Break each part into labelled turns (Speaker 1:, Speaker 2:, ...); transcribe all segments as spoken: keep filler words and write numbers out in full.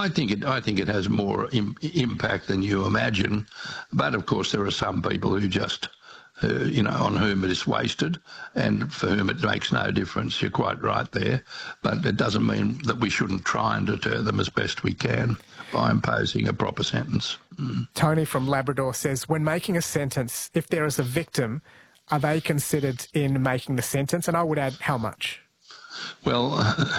Speaker 1: I think it. I think it has more im impact than you imagine, but of course there are some people who just, uh, you know, on whom it is wasted, and for whom it makes no difference. You're quite right there, but it doesn't mean that we shouldn't try and deter them as best we can by imposing a proper sentence. Mm.
Speaker 2: Tony from Labrador says, when making a sentence, if there is a victim, are they considered in making the sentence? And I would add, how much?
Speaker 1: Well,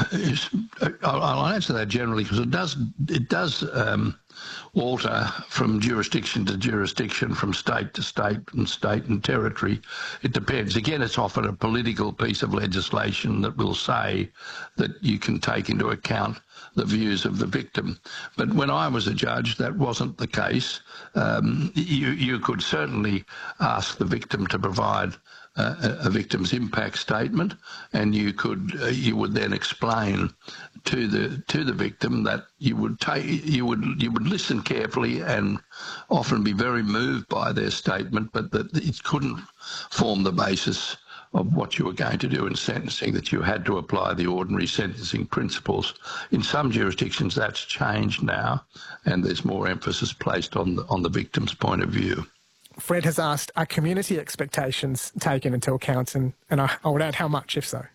Speaker 1: uh, I'll answer that generally because it does it does um, alter from jurisdiction to jurisdiction, from state to state and state and territory. It depends. Again, it's often a political piece of legislation that will say that you can take into account the views of the victim. But when I was a judge, that wasn't the case. Um, you, you could certainly ask the victim to provide uh, a victim's impact statement, and you could uh, you would then explain to the to the victim that you would take you would you would listen carefully and often be very moved by their statement, but that it couldn't form the basis of what you were going to do in sentencing, that you had to apply the ordinary sentencing principles. In some jurisdictions that's changed now, and there's more emphasis placed on the, on the victim's point of view.
Speaker 2: Fred has asked, are community expectations taken into account? And, and I, I would add, how much, if so?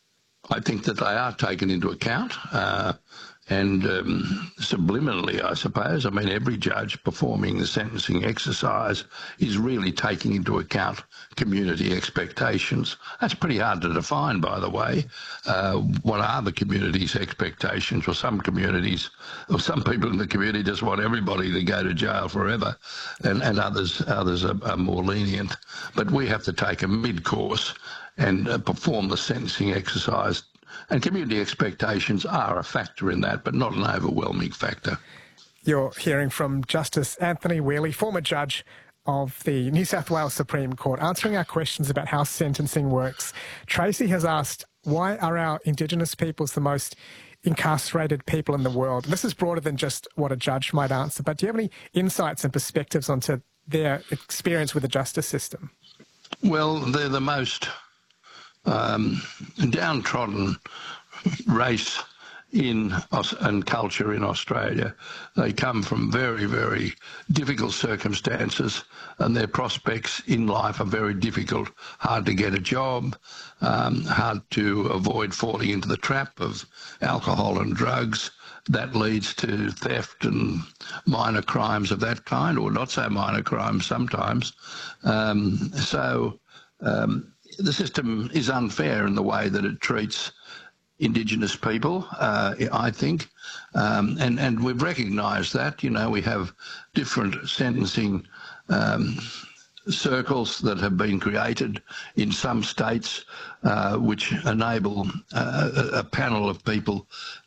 Speaker 1: I think that they are taken into account, uh, and um, subliminally, I suppose. I mean, every judge performing the sentencing exercise is really taking into account community expectations. That's pretty hard to define, by the way. Uh, what are the community's expectations? Well, some communities, or some people in the community just want everybody to go to jail forever, and, and others, others are, are more lenient. But we have to take a mid-course and uh, perform the sentencing exercise. And community expectations are a factor in that, but not an overwhelming factor.
Speaker 2: You're hearing from Justice Anthony Whealy, former judge of the New South Wales Supreme Court, answering our questions about how sentencing works. Tracy has asked, why are our Indigenous peoples the most incarcerated people in the world? This is broader than just what a judge might answer, but do you have any insights and perspectives onto their experience with the justice system?
Speaker 1: Well, they're the most Um, downtrodden race in and culture in Australia. They come from very, very difficult circumstances, and their prospects in life are very difficult. Hard to get a job, um, hard to avoid falling into the trap of alcohol and drugs. That leads to theft and minor crimes of that kind, or not so minor crimes sometimes. Um, so um, the system is unfair in the way that it treats Indigenous people, uh, I think, um, and, and we've recognised that. You know, we have different sentencing um, circles that have been created in some states uh, which enable uh, a panel of people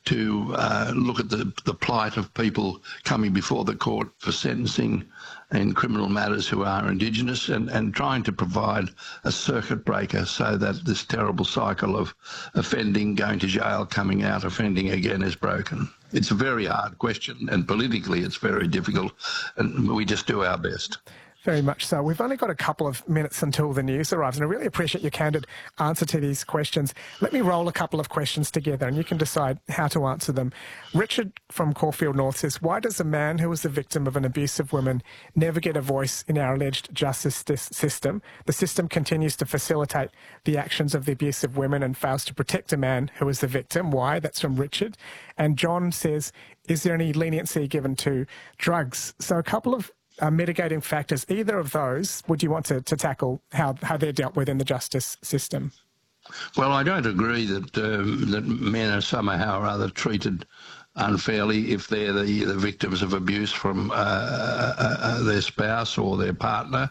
Speaker 1: to uh, look at the, the plight of people coming before the court for sentencing in criminal matters who are Indigenous, and, and trying to provide a circuit breaker so that this terrible cycle of offending, going to jail, coming out, offending again is broken. It's a very hard question, and politically it's very difficult, and we just do our best.
Speaker 2: Very much so. We've only got a couple of minutes until the news arrives, and I really appreciate your candid answer to these questions. Let me roll a couple of questions together, and you can decide how to answer them. Richard from Caulfield North says, why does a man who was the victim of an abusive woman never get a voice in our alleged justice system? The system continues to facilitate the actions of the abusive women and fails to protect a man who is the victim. Why? That's from Richard. And John says, is there any leniency given to drugs? So a couple of Uh, mitigating factors, either of those, would you want to, to tackle how, how they're dealt with in the justice system?
Speaker 1: Well, I don't agree that um, that men are somehow or other treated unfairly if they're the, the victims of abuse from uh, uh, uh, their spouse or their partner.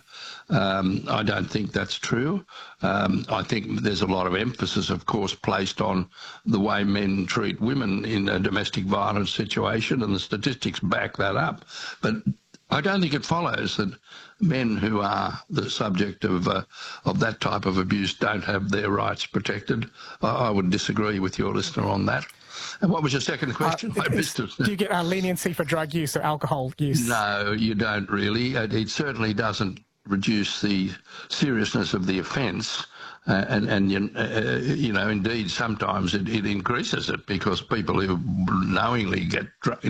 Speaker 1: Um, I don't think that's true. Um, I think there's a lot of emphasis, of course, placed on the way men treat women in a domestic violence situation, and the statistics back that up. But I don't think it follows that men who are the subject of uh, of that type of abuse don't have their rights protected. I, I would disagree with your listener on that. And what was your second question?
Speaker 2: Uh,
Speaker 1: I missed it.
Speaker 2: Do you get uh, leniency for drug use or alcohol use?
Speaker 1: No, you don't really. It, it certainly doesn't reduce the seriousness of the offence. Uh, and, and you, uh, you know, indeed, sometimes it, it increases it, because people who knowingly get drunk